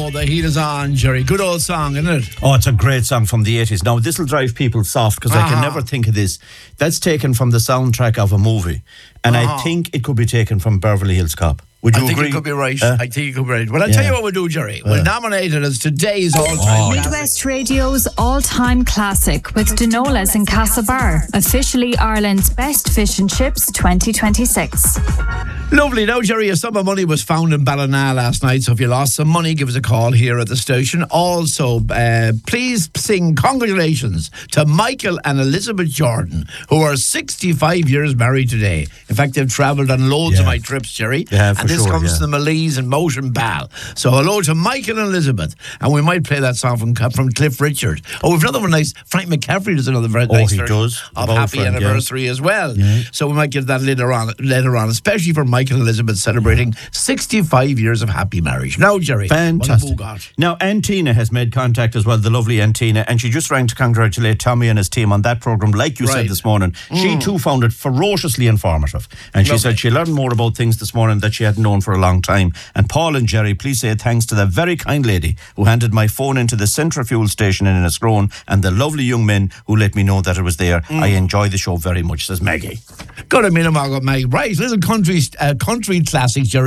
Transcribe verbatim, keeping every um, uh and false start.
Oh, the heat is on, Jerry. Good old song, isn't it? Oh, it's a great song from the eighties. Now, this will drive people soft because uh-huh. I can never think of this. That's taken from the soundtrack of a movie. And uh-huh. I think it could be taken from Beverly Hills Cop. Would you I think agree? it could be right. Uh, I think it could be right. Well, I'll yeah. tell you what we'll do, Jerry. We'll uh. nominate it as today's all-time oh. Midwest Radio's all-time classic with Donola's in Castlebar. Officially Ireland's best fish and chips twenty twenty-six. Lovely. Now, Jerry, a sum of money was found in Ballina last night, so if you lost some money, give us a call here at the station. Also, uh, please sing congratulations to Michael and Elizabeth Jordan, who are sixty-five years married today. In fact, they've travelled on loads yeah. of my trips, Jerry. Yeah, for and this sure, comes yeah. to the Malays and Motion Ball. So hello to Michael and Elizabeth. And we might play that song from from Cliff Richard. Oh, we've another one nice. Frank McCaffrey does another very oh, nice he version does. of Happy friend, Anniversary yeah. as well. Yeah. So we might get that later on, later on, especially for Michael and Elizabeth celebrating sixty-five years of happy marriage. Now, Jerry, fantastic. What have we got? Now, Antina has made contact as well, the lovely Antina, and she just rang to congratulate Tommy and his team on that programme, like you right. said this morning. Mm. She too found it ferociously informative, and she lovely. said she learned more about things this morning that she hadn't known for a long time. And Paul and Jerry, please say thanks to the very kind lady who handed my phone into the Centrifuel station in Enniscrone, and the lovely young men who let me know that it was there. Mm. I enjoy the show very much, says Maggie. Got a minute, Margaret Maggie. Right, little country, uh, country classic, Jerry.